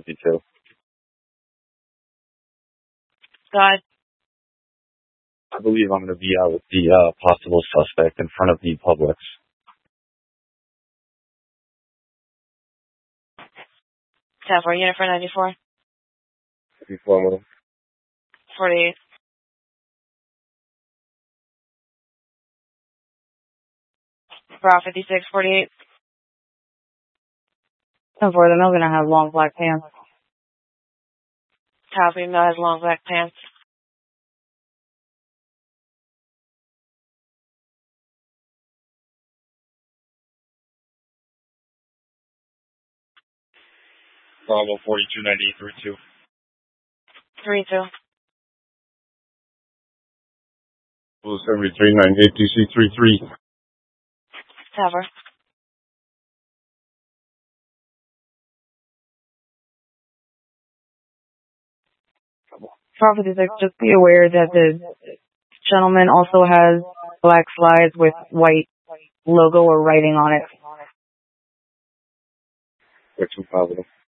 52. God. I believe I'm going to be out with the possible suspect in front of the Publix. Tower, unit for 94. 54 with him. 48. Bra 56, 48. So for them, I'm going to have long black pants. Copy, Mel has long black pants. Bravo 429832. 32. Blue 7398 DC33. Tower. Bra 56, just be aware that the gentleman also has black slides with white logo or writing on it. They're 2 with him.